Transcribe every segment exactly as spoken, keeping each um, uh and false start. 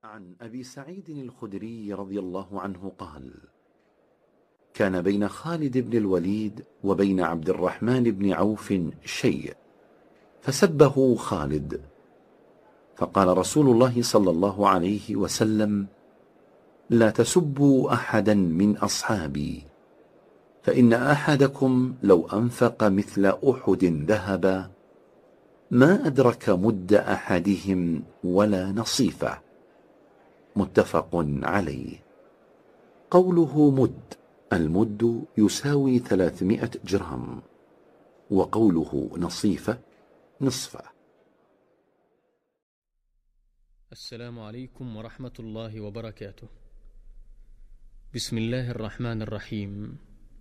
عن أبي سعيد الخدري رضي الله عنه قال: كان بين خالد بن الوليد وبين عبد الرحمن بن عوف شيء، فسبه خالد، فقال رسول الله صلى الله عليه وسلم: لا تسبوا أحدا من أصحابي، فإن أحدكم لو أنفق مثل أحد ذهبا ما أدرك مد أحدهم ولا نصيفه. متفق عليه. قوله مد، المد يساوي ثلاثمائة جرام، وقوله نصيفة نصفه. السلام عليكم ورحمة الله وبركاته. بسم الله الرحمن الرحيم.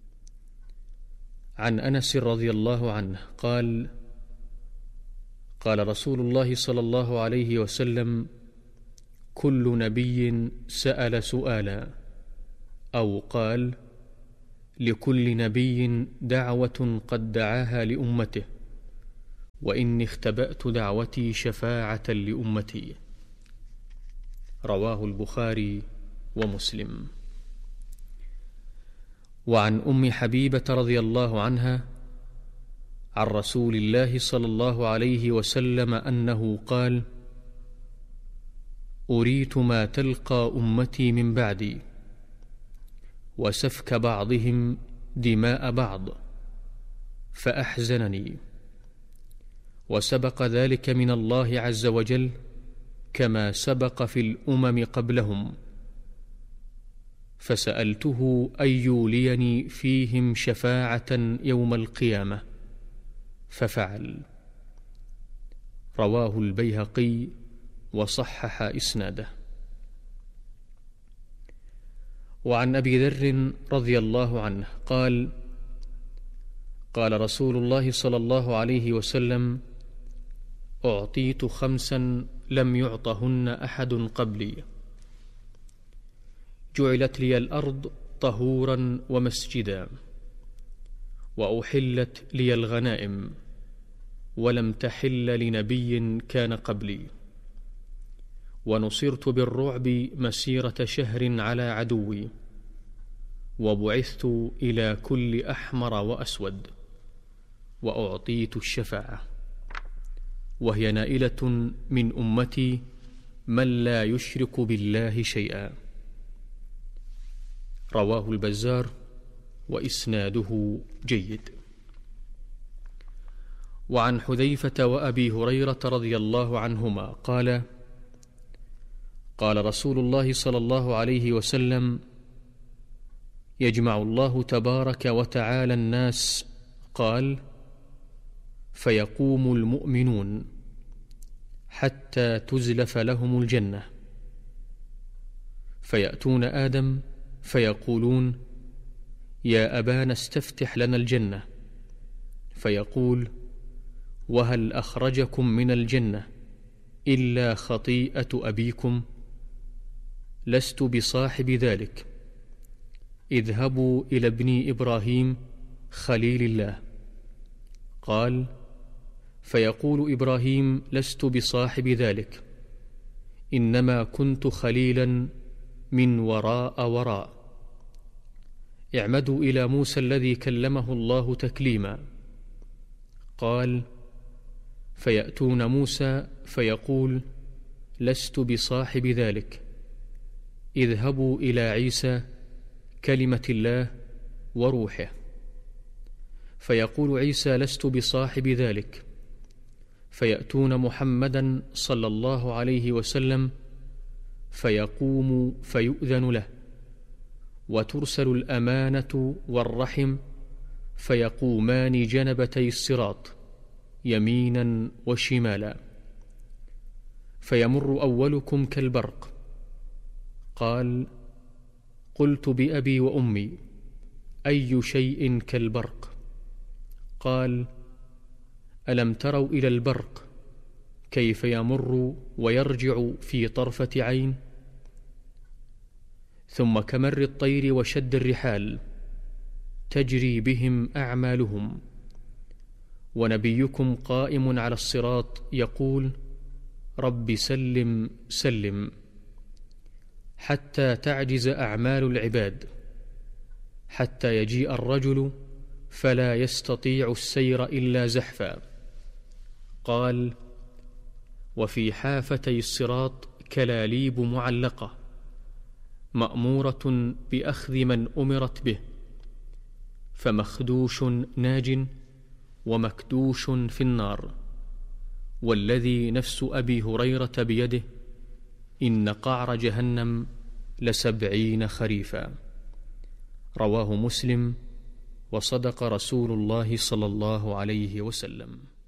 عن أنس رضي الله عنه قال: قال رسول الله صلى الله عليه وسلم: كل نبي سأل سؤالا، أو قال: لكل نبي دعوة قد دعاها لأمته، وإني اختبأت دعوتي شفاعة لأمتي. رواه البخاري ومسلم. وعن أم حبيبة رضي الله عنها عن رسول الله صلى الله عليه وسلم أنه قال: أريت ما تلقى أمتي من بعدي، وسفك بعضهم دماء بعض، فأحزنني، وسبق ذلك من الله عز وجل كما سبق في الأمم قبلهم، فسألته أن يوليني فيهم شفاعة يوم القيامة، ففعل. رواه البيهقي وصحح إسناده. وعن أبي ذر رضي الله عنه قال: قال رسول الله صلى الله عليه وسلم: أعطيت خمسا لم يعطهن أحد قبلي، جعلت لي الأرض طهورا ومسجدا، وأحلت لي الغنائم، ولم تحل لنبي كان قبلي، ونصرت بالرعب مسيرة شهر على عدوي، وبعثت إلى كل أحمر وأسود، وأعطيت الشفاعة، وهي نائلة من أمتي من لا يشرك بالله شيئا. رواه البزار وإسناده جيد. وعن حذيفة وأبي هريرة رضي الله عنهما قال: قال رسول الله صلى الله عليه وسلم: يجمع الله تبارك وتعالى الناس، قال: فيقوم المؤمنون حتى تزلف لهم الجنة، فيأتون آدم فيقولون: يا أبانا استفتح لنا الجنة، فيقول: وهل أخرجكم من الجنة إلا خطيئة أبيكم؟ لست بصاحب ذلك، اذهبوا إلى ابن إبراهيم خليل الله. قال: فيقول إبراهيم: لست بصاحب ذلك، إنما كنت خليلا من وراء وراء. اعمدوا إلى موسى الذي كلمه الله تكليما. قال: فيأتون موسى فيقول: لست بصاحب ذلك، اذهبوا إلى عيسى كلمة الله وروحه. فيقول عيسى: لست بصاحب ذلك، فيأتون محمدا صلى الله عليه وسلم فيقوم فيؤذن له، وترسل الأمانة والرحم، فيقومان جنبتي الصراط يمينا وشمالا، فيمر أولكم كالبرق. قال: قلت بأبي وأمي، أي شيء كالبرق؟ قال: ألم تروا إلى البرق كيف يمر ويرجع في طرفة عين؟ ثم كمر الطير وشد الرحال، تجري بهم أعمالهم، ونبيكم قائم على الصراط يقول: رب سلم سلم، حتى تعجز أعمال العباد، حتى يجيء الرجل فلا يستطيع السير إلا زحفا. قال: وفي حافتي الصراط كلاليب معلقة مأمورة بأخذ من أمرت به، فمخدوش ناج ومكدوش في النار. والذي نفس أبي هريرة بيده إن قعر جهنم لسبعين خريفا. رواه مسلم، وصدق رسول الله صلى الله عليه وسلم.